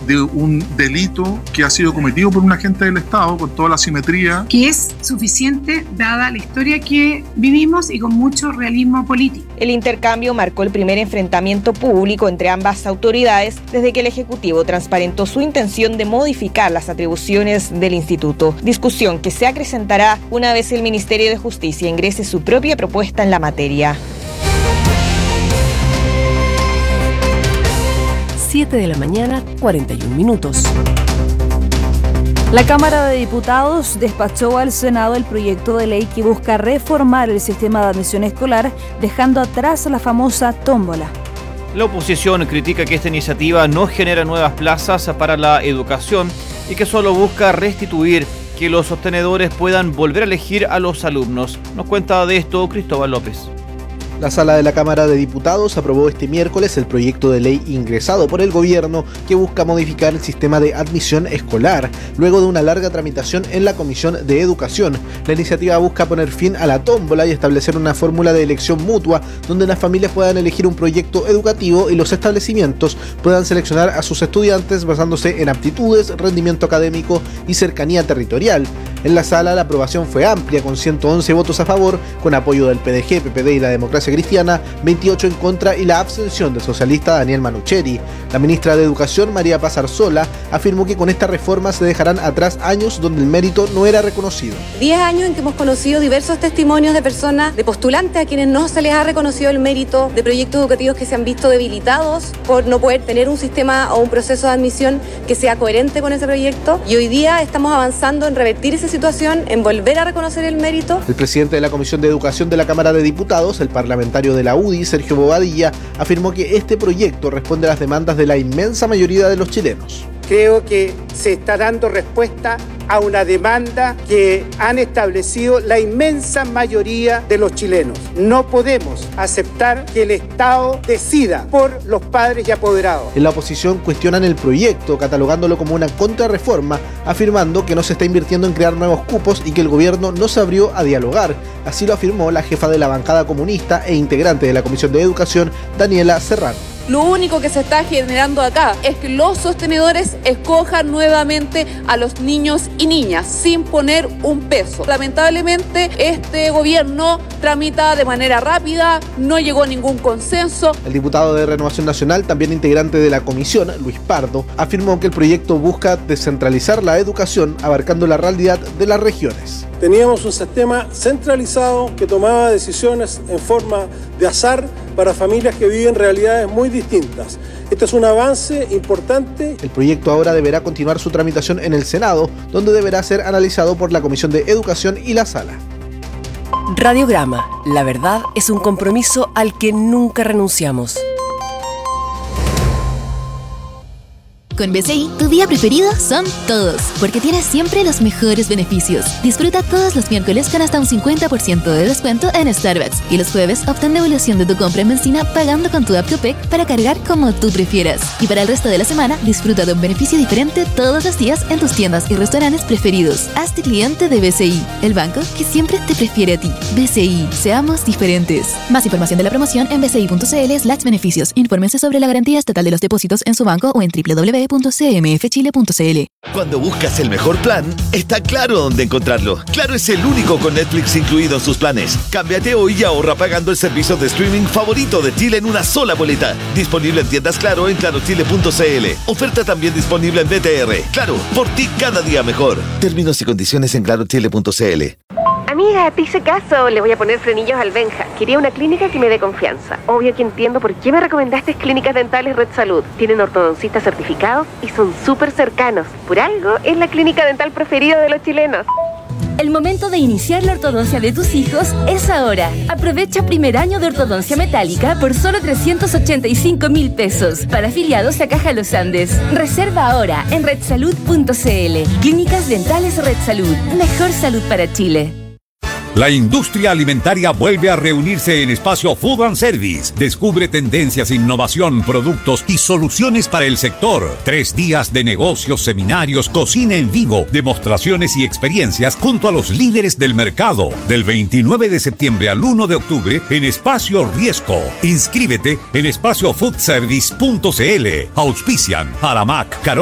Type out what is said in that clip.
de un delito que ha sido cometido por un agente del Estado con toda la simetría. Que es suficiente dada la historia que vivimos y con mucho realismo político. El intercambio marcó el primer enfrentamiento público entre ambas autoridades desde que el Ejecutivo transparentó su intención de modificar las atribuciones del instituto. Discusión que se acrecentará una vez el Ministerio de Justicia ingrese su propia propuesta en la materia. 7 de la mañana, 41 minutos. La Cámara de Diputados despachó al Senado el proyecto de ley que busca reformar el sistema de admisión escolar, dejando atrás la famosa tómbola. La oposición critica que esta iniciativa no genera nuevas plazas para la educación y que solo busca restituir que los sostenedores puedan volver a elegir a los alumnos. Nos cuenta de esto Cristóbal López. La Sala de la Cámara de Diputados aprobó este miércoles el proyecto de ley ingresado por el gobierno que busca modificar el sistema de admisión escolar, luego de una larga tramitación en la Comisión de Educación. La iniciativa busca poner fin a la tómbola y establecer una fórmula de elección mutua donde las familias puedan elegir un proyecto educativo y los establecimientos puedan seleccionar a sus estudiantes basándose en aptitudes, rendimiento académico y cercanía territorial. En la sala la aprobación fue amplia, con 111 votos a favor, con apoyo del PDG, PPD y la Democracia Cristiana, 28 en contra y la abstención del socialista Daniel Manucheri. La ministra de Educación, María Paz Arzola, afirmó que con esta reforma se dejarán atrás años donde el mérito no era reconocido. 10 años en que hemos conocido diversos testimonios de personas, de postulantes a quienes no se les ha reconocido el mérito, de proyectos educativos que se han visto debilitados por no poder tener un sistema o un proceso de admisión que sea coherente con ese proyecto. Y hoy día estamos avanzando en revertir esa situación, en volver a reconocer el mérito. El presidente de la Comisión de Educación de la Cámara de Diputados, el parlamentario de la UDI, Sergio Bobadilla, afirmó que este proyecto responde a las demandas de la inmensa mayoría de los chilenos. Creo que se está dando respuesta a una demanda que han establecido la inmensa mayoría de los chilenos. No podemos aceptar que el Estado decida por los padres y apoderados. En la oposición cuestionan el proyecto, catalogándolo como una contrarreforma, afirmando que no se está invirtiendo en crear nuevos cupos y que el gobierno no se abrió a dialogar. Así lo afirmó la jefa de la bancada comunista e integrante de la Comisión de Educación, Daniela Serrano. Lo único que se está generando acá es que los sostenedores escojan nuevamente a los niños y niñas sin poner un peso. Lamentablemente este gobierno tramita de manera rápida, no llegó a ningún consenso. El diputado de Renovación Nacional, también integrante de la comisión, Luis Pardo, afirmó que el proyecto busca descentralizar la educación abarcando la realidad de las regiones. Teníamos un sistema centralizado que tomaba decisiones en forma de azar para familias que viven realidades muy distintas. Este es un avance importante. El proyecto ahora deberá continuar su tramitación en el Senado, donde deberá ser analizado por la Comisión de Educación y la Sala. Radiograma. La verdad es un compromiso al que nunca renunciamos. Con BCI, tu día preferido son todos, porque tienes siempre los mejores beneficios. Disfruta todos los miércoles con hasta un 50% de descuento en Starbucks y los jueves obtén devolución de tu compra en benzina pagando con tu app Copec para cargar como tú prefieras. Y para el resto de la semana, disfruta de un beneficio diferente todos los días en tus tiendas y restaurantes preferidos. Hazte cliente de BCI, el banco que siempre te prefiere a ti. BCI, seamos diferentes. Más información de la promoción en bci.cl/beneficios. Infórmense sobre la garantía estatal de los depósitos en su banco o en www.cmfchile.cl. Cuando buscas el mejor plan, está Claro dónde encontrarlo. Claro es el único con Netflix incluido en sus planes. Cámbiate hoy y ahorra pagando el servicio de streaming favorito de Chile en una sola boleta. Disponible en tiendas Claro en clarochile.cl. Oferta también disponible en BTR. Claro, por ti cada día mejor. Términos y condiciones en clarochile.cl. Amiga, te hice caso, le voy a poner frenillos al Benja. Quería una clínica que me dé confianza. Obvio que entiendo por qué me recomendaste Clínicas Dentales Red Salud. Tienen ortodoncistas certificados y son súper cercanos. Por algo, es la clínica dental preferida de los chilenos. El momento de iniciar la ortodoncia de tus hijos es ahora. Aprovecha primer año de ortodoncia metálica por solo 385,000 pesos para afiliados a Caja Los Andes. Reserva ahora en redsalud.cl. Clínicas Dentales Red Salud. Mejor salud para Chile. La industria alimentaria vuelve a reunirse en Espacio Food and Service. Descubre tendencias, innovación, productos y soluciones para el sector. 3 días de negocios, seminarios, cocina en vivo, demostraciones y experiencias junto a los líderes del mercado. Del 29 de septiembre al 1 de octubre en Espacio Riesco. Inscríbete en espaciofoodservice.cl. Auspician Aramac, Carol.